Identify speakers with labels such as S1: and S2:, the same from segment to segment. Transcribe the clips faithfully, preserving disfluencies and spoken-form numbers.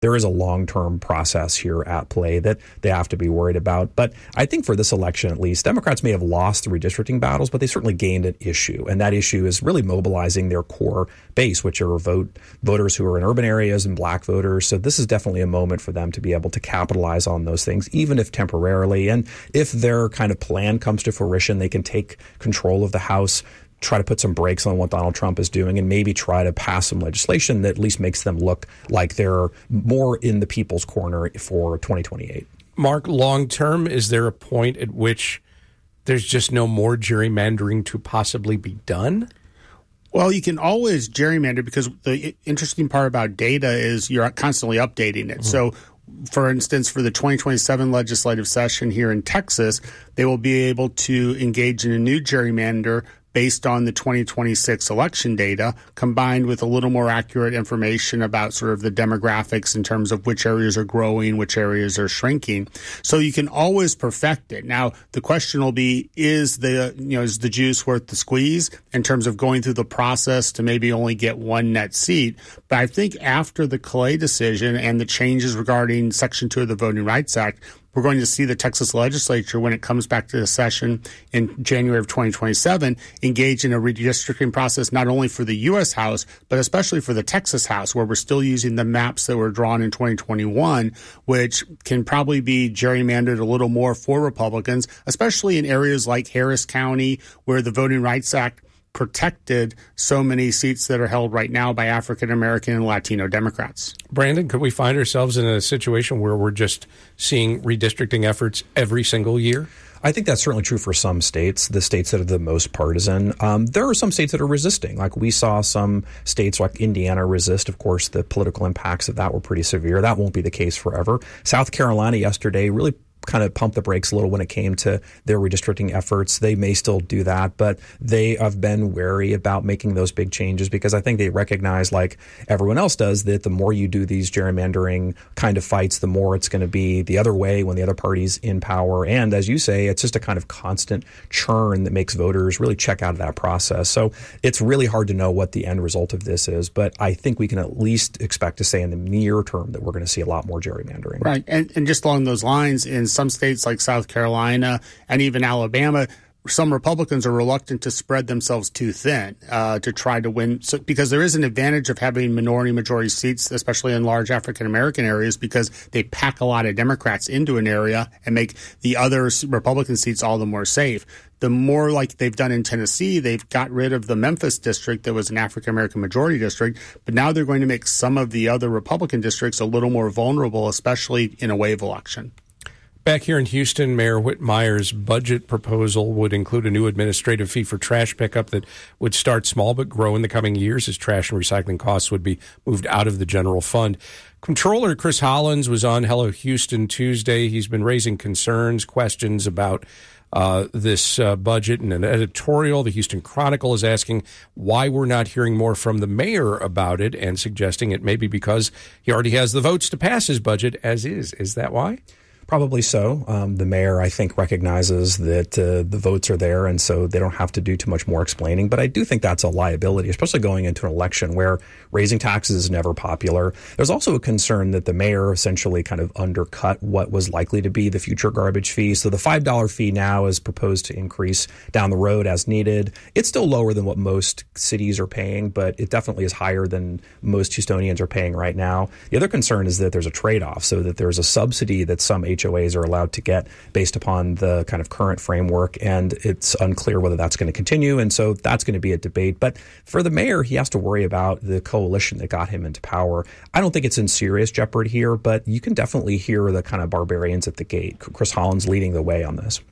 S1: there is a long-term process here at play that they have to be worried about. But I think for this election, at least, Democrats may have lost the redistricting battles, but they certainly gained an issue. And that issue is really mobilizing their core base, which are vote voters who are in urban areas and black voters. So this is definitely a moment for them to be able to capitalize on those things, even if temporarily. And if their kind of plan comes to fruition, they can take control of the House, try to put some brakes on what Donald Trump is doing, and maybe try to pass some legislation that at least makes them look like they're more in the people's corner for twenty twenty-eight.
S2: Mark, long term, is there a point at which there's just no more gerrymandering to possibly be done?
S3: Well, you can always gerrymander because the interesting part about data is you're constantly updating it. Mm-hmm. So, for instance, for the twenty twenty-seven legislative session here in Texas, they will be able to engage in a new gerrymander based on the twenty twenty-six election data, combined with a little more accurate information about sort of the demographics in terms of which areas are growing, which areas are shrinking. So you can always perfect it. Now, the question will be, is the, you know, is the juice worth the squeeze in terms of going through the process to maybe only get one net seat? But I think after the Clay decision and the changes regarding Section two of the Voting Rights Act, we're going to see the Texas legislature, when it comes back to the session in January of twenty twenty-seven, engage in a redistricting process not only for the U S House, but especially for the Texas House, where we're still using the maps that were drawn in twenty twenty-one, which can probably be gerrymandered a little more for Republicans, especially in areas like Harris County, where the Voting Rights Act protected so many seats that are held right now by African American and Latino Democrats.
S2: Brandon, could we find ourselves in a situation where we're just seeing redistricting efforts every single year?
S1: I think that's certainly true for some states, the states that are the most partisan. Um, there are some states that are resisting. Like we saw some states like Indiana resist. Of course, the political impacts of that were pretty severe. That won't be the case forever. South Carolina yesterday really kind of pumped the brakes a little when it came to their redistricting efforts. They may still do that, but they have been wary about making those big changes because I think they recognize, like everyone else does, that the more you do these gerrymandering kind of fights, the more it's going to be the other way when the other party's in power. And as you say, it's just a kind of constant churn that makes voters really check out of that process. So it's really hard to know what the end result of this is, but I think we can at least expect to say in the near term that we're going to see a lot more gerrymandering.
S3: Right. And, and just along those lines, in some states like South Carolina and even Alabama, some Republicans are reluctant to spread themselves too thin uh, to try to win, so, because there is an advantage of having minority majority seats, especially in large African American areas, because they pack a lot of Democrats into an area and make the other Republican seats all the more safe. The more like they've done in Tennessee, they've got rid of the Memphis district that was an African American majority district, but now they're going to make some of the other Republican districts a little more vulnerable, especially in a wave election.
S2: Back here in Houston, Mayor Whitmire's budget proposal would include a new administrative fee for trash pickup that would start small but grow in the coming years as trash and recycling costs would be moved out of the general fund. Comptroller Chris Hollins was on Hello Houston Tuesday. He's been raising concerns, questions about uh, this uh, budget. In an editorial, the Houston Chronicle is asking why we're not hearing more from the mayor about it and suggesting it may be because he already has the votes to pass his budget as is. Is that why?
S1: Probably so. Um, the mayor, I think, recognizes that uh, the votes are there, and so they don't have to do too much more explaining. But I do think that's a liability, especially going into an election where raising taxes is never popular. There's also a concern that the mayor essentially kind of undercut what was likely to be the future garbage fee. So the five dollars fee now is proposed to increase down the road as needed. It's still lower than what most cities are paying, but it definitely is higher than most Houstonians are paying right now. The other concern is that there's a trade-off, so that there's a subsidy that some H O As are allowed to get based upon the kind of current framework, and it's unclear whether that's going to continue, and so that's going to be a debate. But for the mayor, he has to worry about the coalition that got him into power. I don't think it's in serious jeopardy here, but you can definitely hear the kind of barbarians at the gate. Chris Hollins leading the way on this.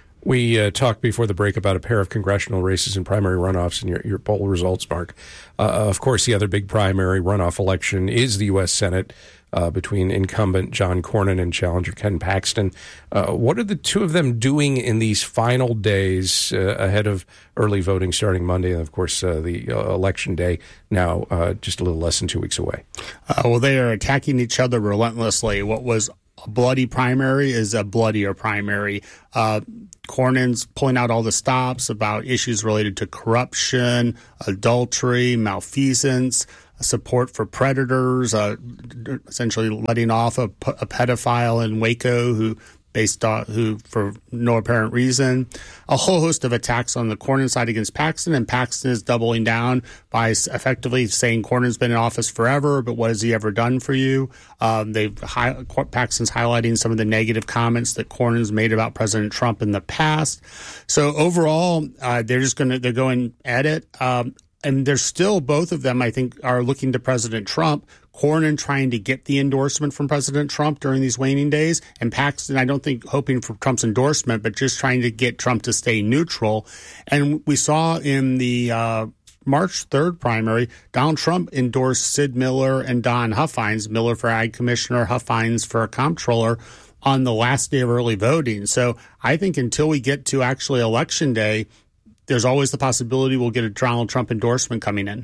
S2: We uh, talked before the break about a pair of congressional races and primary runoffs and your, your poll results, Mark. Uh, of course, the other big primary runoff election is the U S Senate uh, between incumbent John Cornyn and challenger Ken Paxton. Uh, what are the two of them doing in these final days uh, ahead of early voting starting Monday? And, of course, uh, the uh, election day now uh, just a little less than two weeks away.
S3: Uh, well, they are attacking each other relentlessly. What was a bloody primary is a bloodier primary. Uh, Cornyn's pulling out all the stops about issues related to corruption, adultery, malfeasance. support for predators, uh, essentially letting off a, a pedophile in Waco who based on who for no apparent reason, a whole host of attacks on the Cornyn side against Paxton, and Paxton is doubling down by effectively saying Cornyn's been in office forever, but what has he ever done for you? Um, they've high, Paxton's highlighting some of the negative comments that Cornyn's made about President Trump in the past. So overall, uh, they're just going to they're going at it, um, and there's still both of them. I think are looking to President Trump. Cornyn trying to get the endorsement from President Trump during these waning days, and Paxton, I don't think hoping for Trump's endorsement, but just trying to get Trump to stay neutral. And we saw in the uh, March third primary, Donald Trump endorsed Sid Miller and Don Huffines, Miller for Ag Commissioner, Huffines for Comptroller, on the last day of early voting. So I think until we get to actually Election Day, there's always the possibility we'll get a Donald Trump endorsement coming in.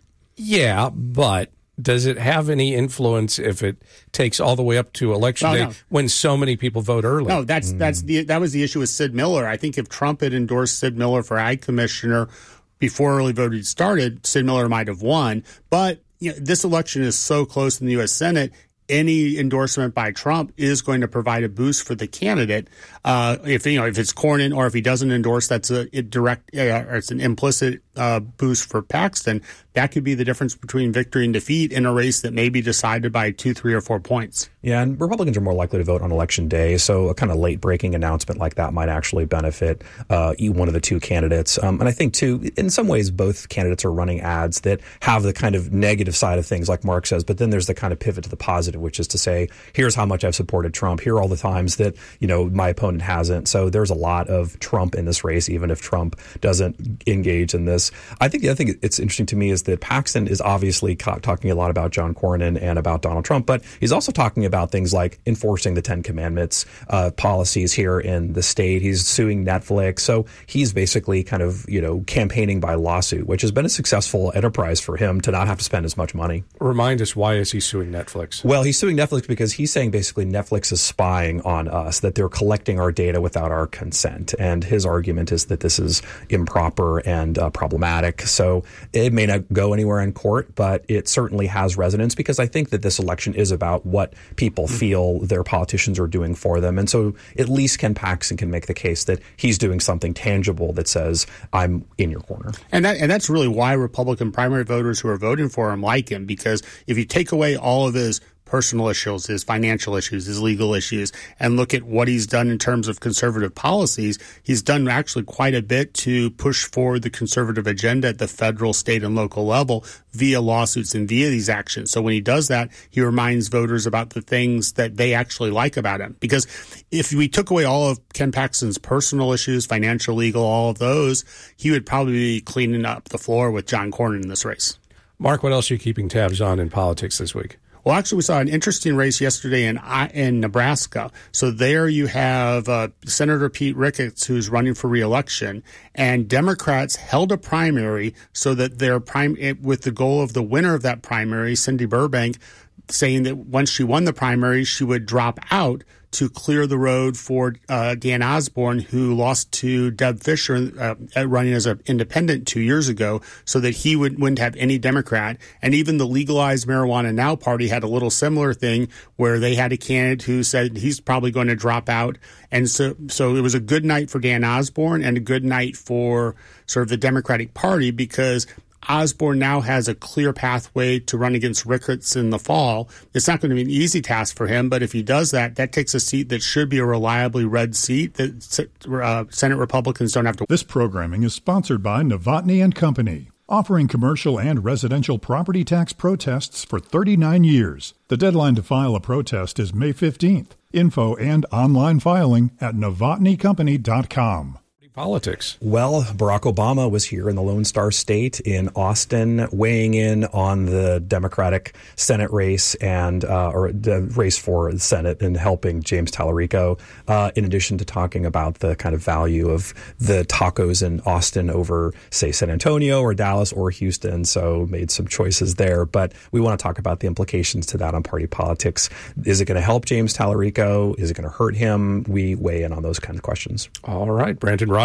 S2: Yeah, but does it have any influence if it takes all the way up to Election
S3: No,
S2: Day
S3: no.
S2: when so many people vote early?
S3: No, that's that's the that was the issue with Sid Miller. I think if Trump had endorsed Sid Miller for Ag Commissioner before early voting started, Sid Miller might have won. But you know, this election is so close in the U S Senate. Any endorsement by Trump is going to provide a boost for the candidate. Uh, if you know if it's Cornyn, or if he doesn't endorse, that's a it direct uh, or it's an implicit uh, boost for Paxton. That could be the difference between victory and defeat in a race that may be decided by two, three, or four points.
S1: Yeah, and Republicans are more likely to vote on Election Day, so a kind of late-breaking announcement like that might actually benefit uh, one of the two candidates. Um, and I think, too, in some ways, both candidates are running ads that have the kind of negative side of things, like Mark says, but then there's the kind of pivot to the positive, which is to say, here's how much I've supported Trump. Here are all the times that, you know, my opponent hasn't. So there's a lot of Trump in this race, even if Trump doesn't engage in this. I think the other thing it's interesting to me is that Paxton is obviously talking a lot about John Cornyn and about Donald Trump, but he's also talking about things like enforcing the Ten Commandments uh, policies here in the state. He's suing Netflix. So he's basically kind of, you know, campaigning by lawsuit, which has been a successful enterprise for him to not have to spend as much money.
S2: Remind us, why is he suing Netflix?
S1: Well, he's suing Netflix because he's saying basically Netflix is spying on us, that they're collecting our data without our consent. And his argument is that this is improper and uh, problematic. So it may not go anywhere in court, but it certainly has resonance, because I think that this election is about what people feel their politicians are doing for them. And so at least Ken Paxton can make the case that he's doing something tangible that says, I'm in your corner.
S3: And that, and that's really why Republican primary voters who are voting for him like him, because if you take away all of his personal issues, his financial issues, his legal issues, and look at what he's done in terms of conservative policies, he's done actually quite a bit to push forward the conservative agenda at the federal, state, and local level via lawsuits and via these actions. So when he does that, he reminds voters about the things that they actually like about him. Because if we took away all of Ken Paxton's personal issues, financial, legal, all of those, he would probably be cleaning up the floor with John Cornyn in this race.
S2: Mark, what else are you keeping tabs on in politics this week?
S3: Well, actually, we saw an interesting race yesterday in in Nebraska. So there you have uh, Senator Pete Ricketts, who's running for re-election, and Democrats held a primary so that their prime, with the goal of the winner of that primary, Cindy Burbank, saying that once she won the primary, she would drop out to clear the road for uh, Dan Osborne, who lost to Deb Fischer uh, running as an independent two years ago, so that he would, wouldn't have any Democrat. And even the Legalized Marijuana Now party had a little similar thing where they had a candidate who said he's probably going to drop out. And so, so it was a good night for Dan Osborne and a good night for sort of the Democratic Party, because Osborne now has a clear pathway to run against Ricketts in the fall. It's not going to be an easy task for him, but if he does that, that takes a seat that should be a reliably red seat that uh, Senate Republicans don't have to.
S4: This programming is sponsored by Novotny and Company, offering commercial and residential property tax protests for thirty-nine years. The deadline to file a protest is May fifteenth. Info and online filing at novotny company dot com.
S2: Politics.
S1: Well, Barack Obama was here in the Lone Star State in Austin, weighing in on the Democratic Senate race and uh, or the race for the Senate, and helping James Tallarico, uh, in addition to talking about the kind of value of the tacos in Austin over, say, San Antonio or Dallas or Houston. So made some choices there. But we want to talk about the implications to that on party politics. Is it going to help James Tallarico? Is it going to hurt him? We weigh in on those kinds of questions.
S2: All right. Brandon Roddick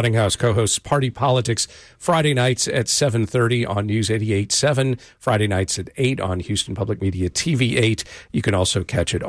S2: Rottinghouse co-hosts Party Politics Friday nights at seven thirty on News eighty-eight point seven, Friday nights at eight on Houston Public Media T V eight. You can also catch it